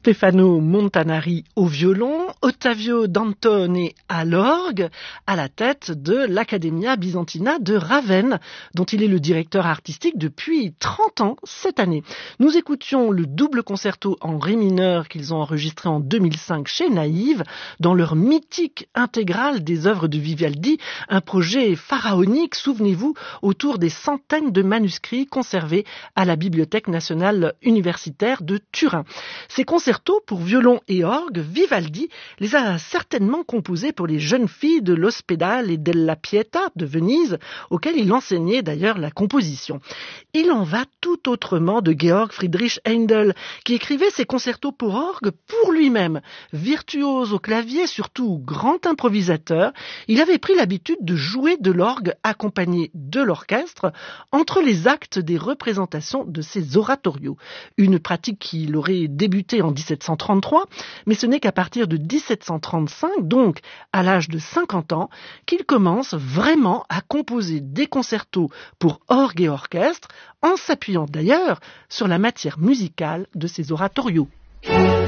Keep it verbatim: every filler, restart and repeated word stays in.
Stefano Montanari au violon, Ottavio Dantone à l'orgue, à la tête de l'Accademia Bisantina de Ravenne, dont il est le directeur artistique depuis trente ans cette année. Nous écoutions le double concerto en ré mineur qu'ils ont enregistré en deux mille cinq chez Naïve, dans leur mythique intégrale des œuvres de Vivaldi, un projet pharaonique, souvenez-vous, autour des centaines de manuscrits conservés à la Bibliothèque nationale universitaire de Turin. Ces concertos pour violon et orgue, Vivaldi les a certainement composés pour les jeunes filles de l'Ospedale della Pietà de Venise, auxquelles il enseignait d'ailleurs la composition. Il en va tout autrement de Georg Friedrich Händel, qui écrivait ses concertos pour orgue pour lui-même. Virtuose au clavier, surtout grand improvisateur, il avait pris l'habitude de jouer de l'orgue accompagné de l'orchestre entre les actes des représentations de ses oratorios. Une pratique qu'il aurait débuté en dix-sept cent trente-trois, mais ce n'est qu'à partir de dix-sept cent trente-cinq, donc à l'âge de cinquante ans, qu'il commence vraiment à composer des concertos pour orgue et orchestre, en s'appuyant d'ailleurs sur la matière musicale de ses oratorios.